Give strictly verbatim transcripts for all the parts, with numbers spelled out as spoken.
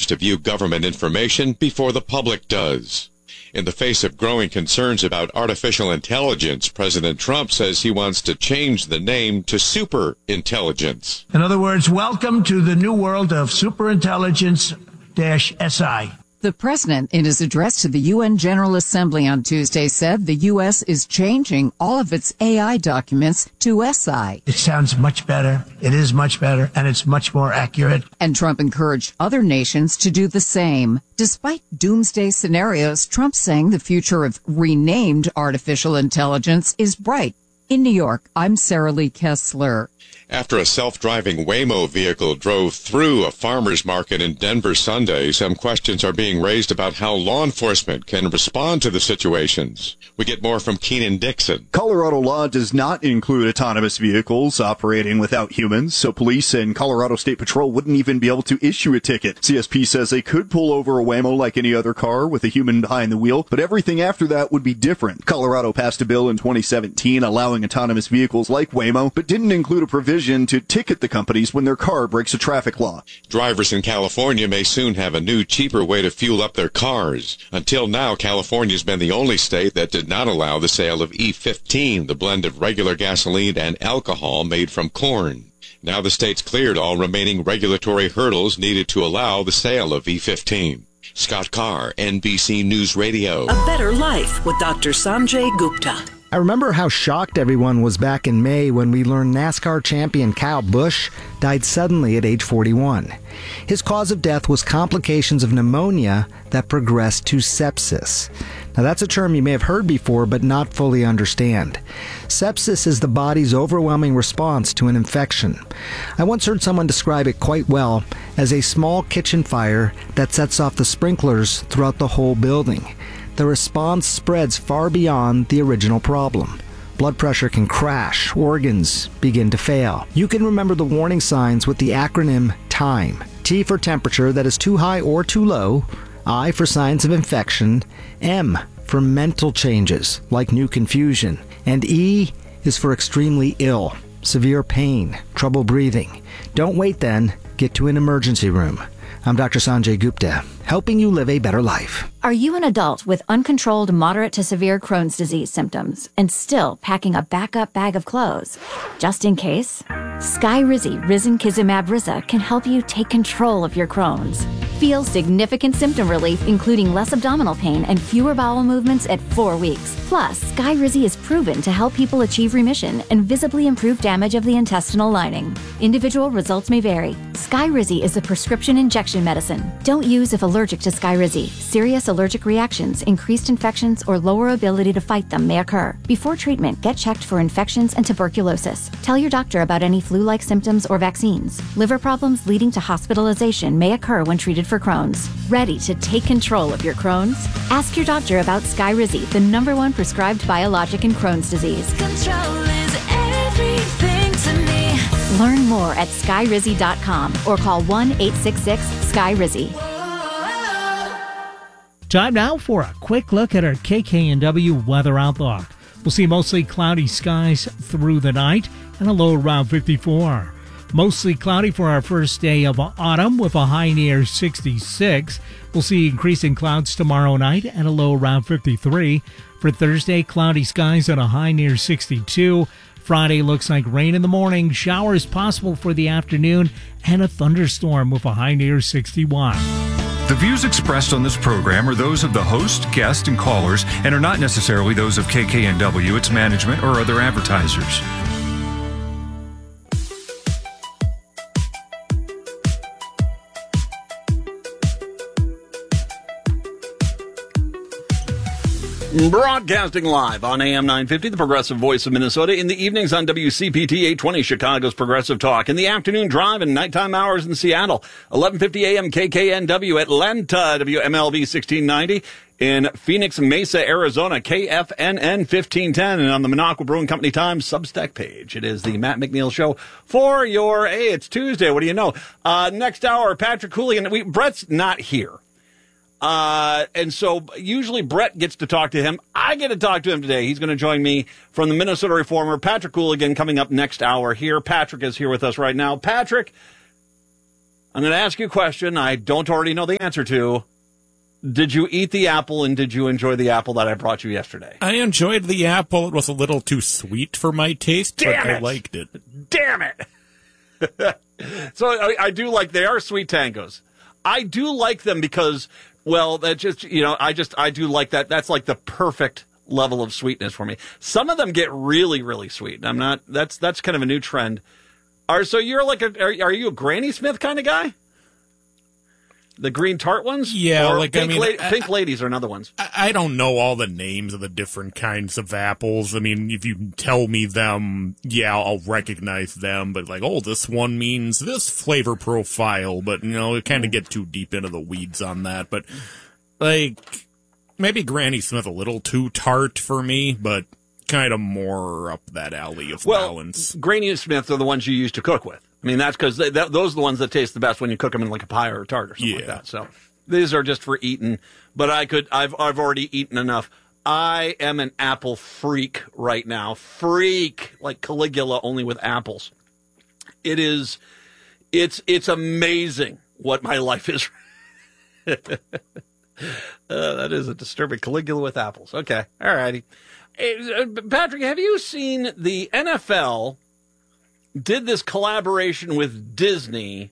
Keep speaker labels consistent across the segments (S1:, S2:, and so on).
S1: to view government information before the public does. In the face of growing concerns about artificial intelligence, President Trump says he wants to change the name to superintelligence.
S2: In other words, welcome to the new world of superintelligence-S I.
S3: The president, in his address to the U N General Assembly on Tuesday, said the U S is changing all of its A I documents to S I.
S2: It sounds much better, it is much better, and it's much more accurate.
S3: And Trump encouraged other nations to do the same. Despite doomsday scenarios, Trump's saying the future of renamed artificial intelligence is bright. In New York, I'm Sarah Lee Kessler.
S1: After a self-driving Waymo vehicle drove through a farmer's market in Denver Sunday, some questions are being raised about how law enforcement can respond to the situations. We get more from Keenan Dixon.
S4: Colorado law does not include autonomous vehicles operating without humans, so police and Colorado State Patrol wouldn't even be able to issue a ticket. C S P says they could pull over a Waymo like any other car with a human behind the wheel, but everything after that would be different. Colorado passed a bill in twenty seventeen allowing autonomous vehicles like Waymo, but didn't include a provision to ticket the companies when their car breaks a traffic law.
S1: Drivers in California may soon have a new, cheaper way to fuel up their cars. Until now, California's been the only state that did not allow the sale of E fifteen, the blend of regular gasoline and alcohol made from corn. Now the state's cleared all remaining regulatory hurdles needed to allow the sale of E fifteen. Scott Carr, N B C News Radio.
S5: A Better Life with Doctor Sanjay Gupta.
S6: I remember how shocked everyone was back in May when we learned NASCAR champion Kyle Busch died suddenly at age forty-one. His cause of death was complications of pneumonia that progressed to sepsis. Now that's a term you may have heard before but not fully understand. Sepsis is the body's overwhelming response to an infection. I once heard someone describe it quite well as a small kitchen fire that sets off the sprinklers throughout the whole building. The response spreads far beyond the original problem. Blood pressure can crash, organs begin to fail. You can remember the warning signs with the acronym TIME. T for temperature that is too high or too low, I for signs of infection, M for mental changes like new confusion, and E is for extremely ill, severe pain, trouble breathing. Don't wait then, get to an emergency room. I'm Doctor Sanjay Gupta, helping you live a better life.
S7: Are you an adult with uncontrolled moderate to severe Crohn's disease symptoms and still packing a backup bag of clothes? Just in case, Skyrizi Risankizumab Riza can help you take control of your Crohn's. Feel significant symptom relief, including less abdominal pain and fewer bowel movements at four weeks. Plus, Skyrizi is proven to help people achieve remission and visibly improve damage of the intestinal lining. Individual results may vary. Skyrizi is a prescription injection medicine. Don't use if allergic to Skyrizi. Serious allergic reactions, increased infections, or lower ability to fight them may occur. Before treatment, get checked for infections and tuberculosis. Tell your doctor about any flu-like symptoms or vaccines. Liver problems leading to hospitalization may occur when treated for Crohn's. Ready to take control of your Crohn's? Ask your doctor about Skyrizi, the number one prescribed biologic in Crohn's disease.
S8: Control is everything to me.
S7: Learn more at skyrizi dot com or call one eight six six sky rizi.
S9: Time now for a quick look at our K K N W weather outlook. We'll see mostly cloudy skies through the night and a low around fifty-four. Mostly cloudy for our first day of autumn with a high near sixty-six. We'll see increasing clouds tomorrow night and a low around fifty-three. For Thursday, cloudy skies and a high near sixty-two. Friday looks like rain in the morning, showers possible for the afternoon, and a thunderstorm with a high near sixty-one.
S10: The views expressed on this program are those of the host, guest, and callers and are not necessarily those of K K N W, its management, or other advertisers.
S11: Broadcasting live on A M nine fifty, the Progressive Voice of Minnesota. In the evenings on W C P T eight twenty, Chicago's Progressive Talk. In the afternoon drive and nighttime hours in Seattle, eleven fifty A M K K N W. Atlanta, W M L V sixteen ninety. In Phoenix Mesa, Arizona, K F N N fifteen ten. And on the Minocqua Brewing Company Times Substack page, it is the Matt McNeil Show for your, hey, it's Tuesday, what do you know? Uh, next hour, Patrick Hooligan. We, Brett's not here. Uh, and so usually Brett gets to talk to him. I get to talk to him today. He's going to join me from the Minnesota Reformer, Patrick Hooligan, coming up next hour here. Patrick is here with us right now. Patrick, I'm going to ask you a question I don't already know the answer to. Did you eat the apple, and did you enjoy the apple that I brought you yesterday?
S12: I enjoyed the apple. It was a little too sweet for my taste,
S11: Damn
S12: but
S11: it.
S12: I liked it.
S11: Damn it! So I, I do like, they are sweet tangos. I do like them because, well, that just, you know, I just, I do like that. That's like the perfect level of sweetness for me. Some of them get really, really sweet. I'm not, that's, that's kind of a new trend. Are, so you're like a, are, are you a Granny Smith kind of guy? The green tart ones?
S12: Yeah,
S11: or
S12: like,
S11: pink
S12: I mean...
S11: La- pink ladies are another ones.
S12: I, I don't know all the names of the different kinds of apples. I mean, if you tell me them, yeah, I'll recognize them. But like, oh, this one means this flavor profile. But, you know, it kind of get too deep into the weeds on that. But, like, maybe Granny Smith a little too tart for me, but kind of more up that alley of
S11: well,
S12: balance.
S11: Granny Smith are the ones you used to cook with. I mean, that's because that, those are the ones that taste the best when you cook them in like a pie or a tart or something
S12: yeah.
S11: like that. So these are just for eating. But I could, I've, I've already eaten enough. I am an apple freak right now. Freak, like Caligula, only with apples. It is, it's, it's amazing what my life is. uh, that is a disturbing Caligula with apples. Okay, all righty. Hey, Patrick, have you seen the N F L? Did this collaboration with Disney,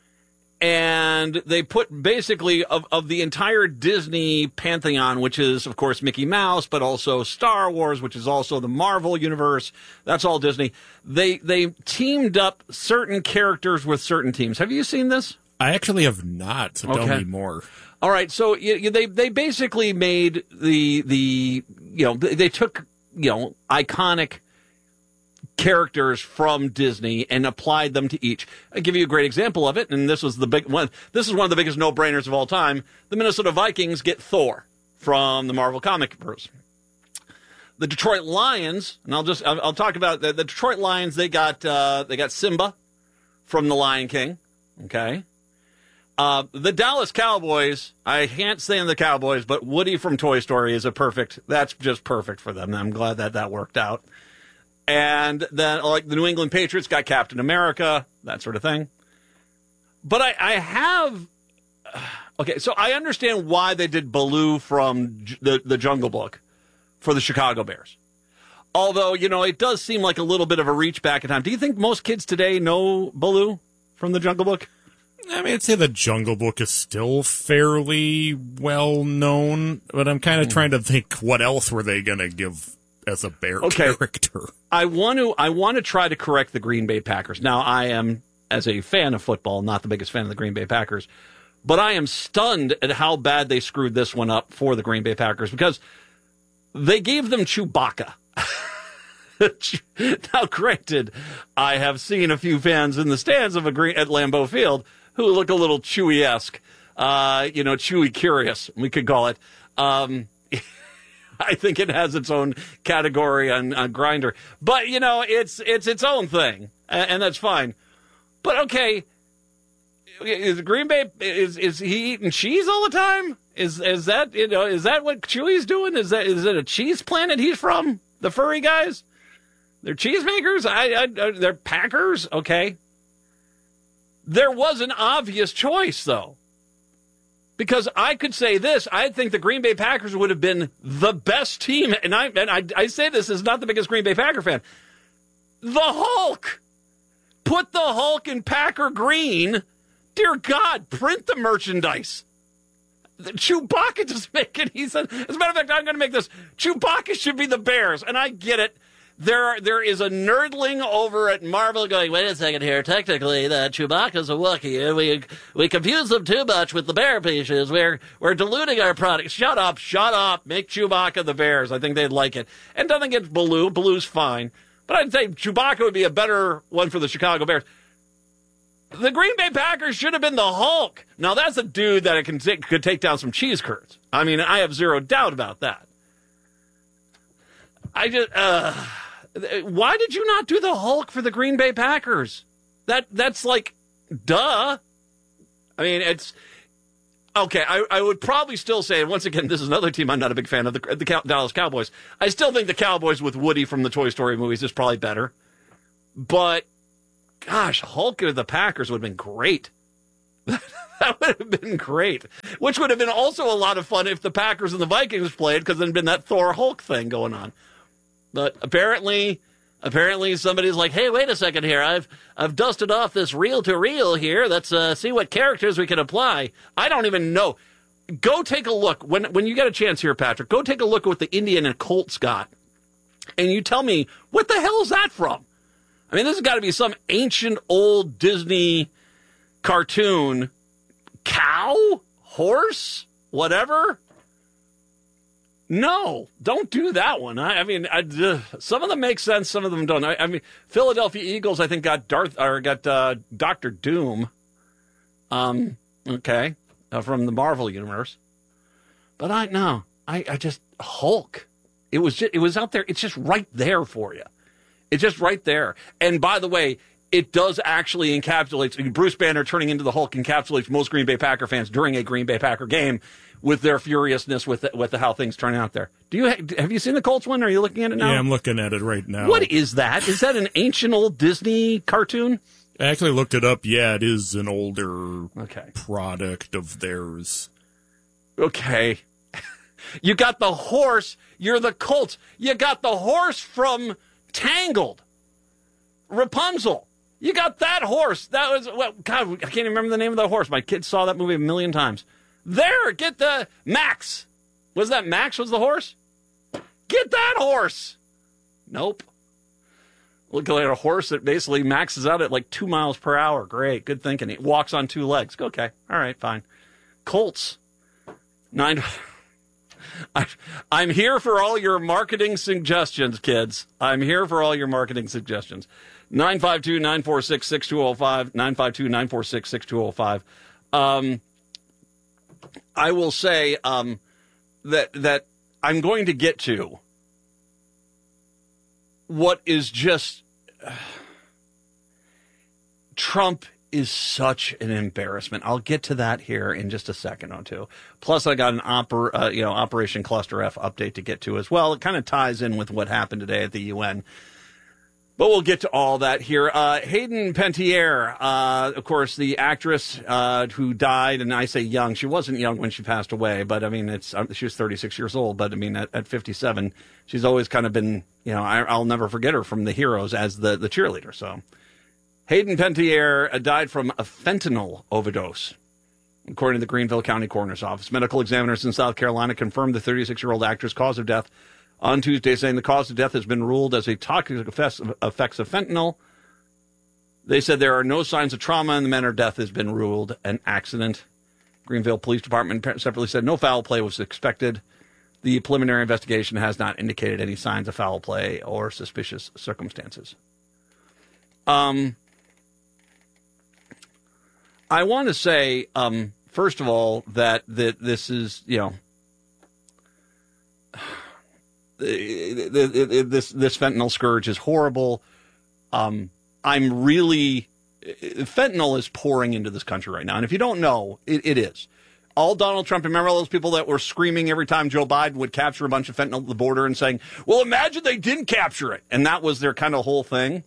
S11: and they put basically of, of the entire Disney pantheon, which is, of course, Mickey Mouse, but also Star Wars, which is also the Marvel universe. That's all Disney. They they teamed up certain characters with certain teams. Have you seen this?
S12: I actually have not, so
S11: okay.
S12: Tell me more.
S11: All right, so you, you, they they basically made the the you know they, they took you know iconic characters from Disney and applied them to each. I'll give you a great example of it, and this was the big one. This is one of the biggest no-brainers of all time. The Minnesota Vikings get Thor from the Marvel comic verse. The Detroit Lions, and I'll just I'll, I'll talk about the, the Detroit Lions. They got uh, they got Simba from The Lion King. Okay. Uh, the Dallas Cowboys, I can't stand the Cowboys, but Woody from Toy Story is a perfect, that's just perfect for them. I'm glad that that worked out. And then, like, the New England Patriots got Captain America, that sort of thing. But I, I have, okay, so I understand why they did Baloo from the, the Jungle Book for the Chicago Bears. Although, you know, it does seem like a little bit of a reach back in time. Do you think most kids today know Baloo from the Jungle Book?
S12: I mean, I'd say the Jungle Book is still fairly well known, but I'm kind of mm. trying to think what else were they going to give as a bear
S11: okay.
S12: character.
S11: I want to I want to try to correct the Green Bay Packers. Now, I am, as a fan of football, not the biggest fan of the Green Bay Packers, but I am stunned at how bad they screwed this one up for the Green Bay Packers because they gave them Chewbacca. Now, granted, I have seen a few fans in the stands of a green, at Lambeau Field who look a little Chewy-esque, uh, you know, Chewy curious, we could call it. Um, I think it has its own category on, on Grindr, but you know, it's it's its own thing, and, and that's fine. But okay, is Green Bay is is he eating cheese all the time? Is is that you know is that what Chewy's doing? Is that is it a cheese planet he's from? The furry guys, they're cheesemakers. I, I they're Packers. Okay. There was an obvious choice, though, because I could say this. I think the Green Bay Packers would have been the best team, and I and I, I say this as not the biggest Green Bay Packer fan. The Hulk! Put the Hulk in Packer green. Dear God, print the merchandise. The Chewbacca doesn't make it. He said, as a matter of fact, I'm going to make this. Chewbacca should be the Bears, and I get it. There are, there is a nerdling over at Marvel going, wait a second here, technically, that Chewbacca's a Wookiee. We we confuse them too much with the bear pieces. We're, we're diluting our product. Shut up, shut up. Make Chewbacca the Bears. I think they'd like it. And nothing against Baloo. Baloo's fine. But I'd say Chewbacca would be a better one for the Chicago Bears. The Green Bay Packers should have been the Hulk. Now, that's a dude that can t- could take down some cheese curds. I mean, I have zero doubt about that. I just, uh... why did you not do the Hulk for the Green Bay Packers? That that's like, duh. I mean, it's okay. I, I would probably still say, and once again, this is another team I'm not a big fan of, the, the Cow- Dallas Cowboys. I still think the Cowboys with Woody from the Toy Story movies is probably better. But, gosh, Hulk of the Packers would have been great. That would have been great. Which would have been also a lot of fun if the Packers and the Vikings played, because there'd been that Thor Hulk thing going on. But apparently, apparently somebody's like, hey, wait a second here. I've I've dusted off this reel to reel here. Let's uh, see what characters we can apply. I don't even know. Go take a look. When when you get a chance here, Patrick, go take a look at what the Indian and Colts got. And you tell me, what the hell is that from? I mean, this has got to be some ancient old Disney cartoon. Cow? Horse? Whatever? No, don't do that one. I, I mean, I, uh, some of them make sense, some of them don't. I, I mean, Philadelphia Eagles, I think, got Darth or got uh, Doctor Doom. Um, okay, uh, from the Marvel universe. But I no, I, I just Hulk. It was just, it was out there. It's just right there for you. It's just right there. And by the way, it does actually encapsulate, Bruce Banner turning into the Hulk encapsulates most Green Bay Packer fans during a Green Bay Packer game with their furiousness with the, with the, how things turn out there. Do you have you seen the Colts one? Are you looking at it now?
S12: Yeah, I'm looking at it right now.
S11: What is that? Is that an ancient old Disney cartoon?
S12: I actually looked it up. Yeah, it is an older
S11: okay.
S12: product of theirs.
S11: Okay. You got the horse. You're the Colts. You got the horse from Tangled. Rapunzel. You got that horse. That was, well, God, I can't even remember the name of the horse. My kids saw that movie a million times. There, get the Max. Was that Max was the horse? Get that horse. Nope. Look at a horse that basically maxes out at like two miles per hour. Great. Good thinking. It walks on two legs. Okay. All right, fine. Colts. Nine. I, I'm here for all your marketing suggestions, kids. I'm here for all your marketing suggestions. nine five two, nine four six, six two zero five, nine five two, nine four six, six two zero five. Um, I will say um, that that I'm going to get to what is just uh, Trump is such an embarrassment. I'll get to that here in just a second or two. Plus, I got an oper, uh, you know, Operation Cluster F update to get to as well. It kind of ties in with what happened today at the U N. But we'll get to all that here. Uh, Hayden Panettiere, uh, of course, the actress uh, who died, and I say young. She wasn't young when she passed away, but I mean, it's um, she was thirty-six years old. But I mean, at, at fifty-seven, she's always kind of been, you know, I, I'll never forget her from The Heroes as the, the cheerleader. So Hayden Panettiere uh, died from a fentanyl overdose, according to the Greenville County Coroner's Office. Medical examiners in South Carolina confirmed the thirty-six-year-old actress' cause of death on Tuesday, saying the cause of death has been ruled as a toxic effects of fentanyl. They said there are no signs of trauma, and the manner of death has been ruled an accident. Greenville Police Department separately said no foul play was expected. The preliminary investigation has not indicated any signs of foul play or suspicious circumstances. Um, I want to say, um, first of all, that, that this is, you know, This this fentanyl scourge is horrible. Um, I'm really fentanyl is pouring into this country right now, and if you don't know, it, it is. All Donald Trump. Remember all those people that were screaming every time Joe Biden would capture a bunch of fentanyl at the border and saying, "Well, imagine they didn't capture it," and that was their kind of whole thing.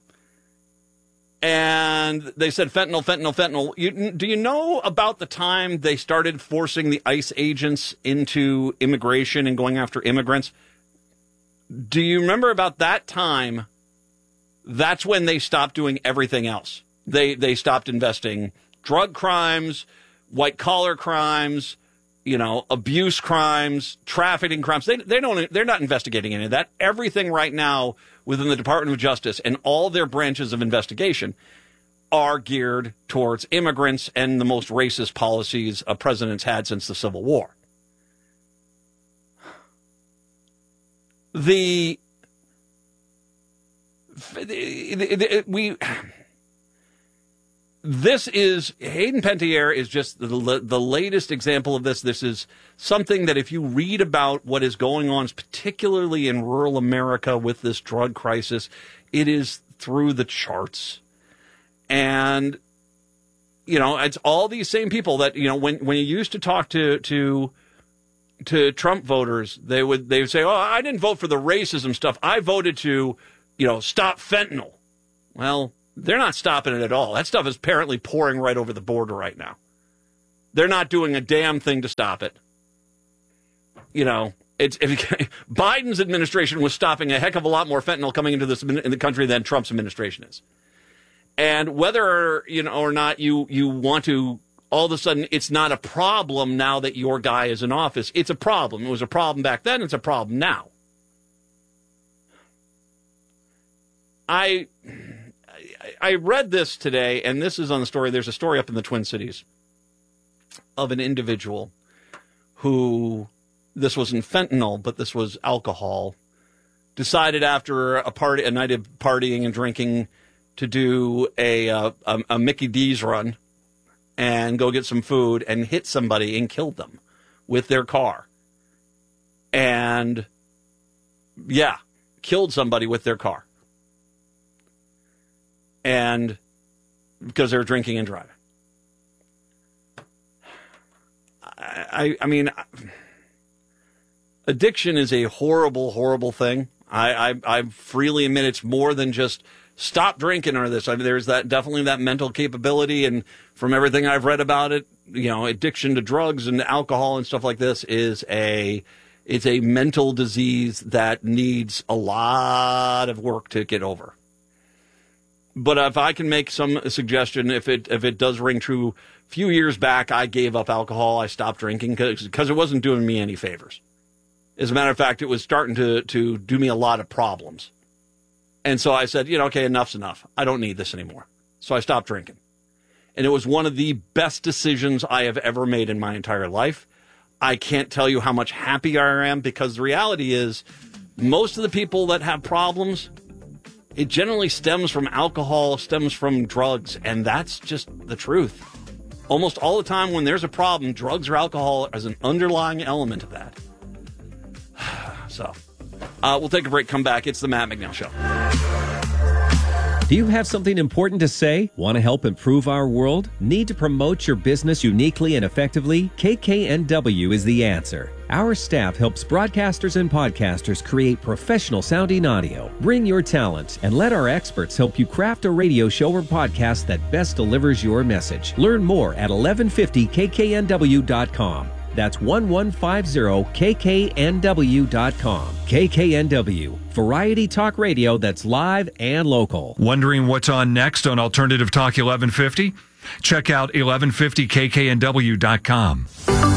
S11: And they said fentanyl, fentanyl, fentanyl. You, do you know about the time they started forcing the ICE agents into immigration and going after immigrants? Do you remember about that time? That's when they stopped doing everything else. They they stopped investing drug crimes, white collar crimes, you know, abuse crimes, trafficking crimes. They they don't they're not investigating any of that. Everything right now within the Department of Justice and all their branches of investigation are geared towards immigrants and the most racist policies a president's had since the Civil War. The, the, the, the we this is Hayden Panettiere is just the the latest example of this. This is something that if you read about what is going on, particularly in rural America with this drug crisis, it is through the charts. And you know, it's all these same people that, you know, when when you used to talk to to to Trump voters, they would they would say, "Oh, I didn't vote for the racism stuff. I voted to, you know, stop fentanyl." Well, they're not stopping it at all. That stuff is apparently pouring right over the border right now. They're not doing a damn thing to stop it. You know, it's if Biden's administration was stopping a heck of a lot more fentanyl coming into this in the country than Trump's administration is. And whether, you know, or not you you want to, all of a sudden, it's not a problem now that your guy is in office. It's a problem. It was a problem back then. It's a problem now. I I read this today, and this is on the story. There's a story up in the Twin Cities of an individual who, this wasn't fentanyl, but this was alcohol, decided after a party, a night of partying and drinking, to do a, uh, a a Mickey D's run and go get some food and hit somebody and killed them with their car. And, yeah, killed somebody with their car. And because they were drinking and driving. I, I mean, addiction is a horrible, horrible thing. I, I, I freely admit it's more than just stop drinking or this. I mean, there's that definitely that mental capability, and from everything I've read about it, you know, addiction to drugs and alcohol and stuff like this is a it's a mental disease that needs a lot of work to get over. But if I can make some suggestion, if it if it does ring true, a few years back I gave up alcohol. I stopped drinking because it wasn't doing me any favors. As a matter of fact, it was starting to to do me a lot of problems. And so I said, you know, okay, enough's enough. I don't need this anymore. So I stopped drinking. And it was one of the best decisions I have ever made in my entire life. I can't tell you how much happier I am, because the reality is most of the people that have problems, it generally stems from alcohol, stems from drugs, and that's just the truth. Almost all the time when there's a problem, drugs or alcohol is an underlying element of that. So, uh, we'll take a break, come back. It's the Matt McNeil Show.
S13: Do you have something important to say? Want to help improve our world? Need to promote your business uniquely and effectively? K K N W is the answer. Our staff helps broadcasters and podcasters create professional sounding audio. Bring your talent and let our experts help you craft a radio show or podcast that best delivers your message. Learn more at eleven fifty K K N W dot com. That's eleven fifty K K N W dot com. K K N W, variety talk radio that's live and local.
S10: Wondering what's on next on Alternative Talk eleven fifty? Check out eleven fifty K K N W dot com.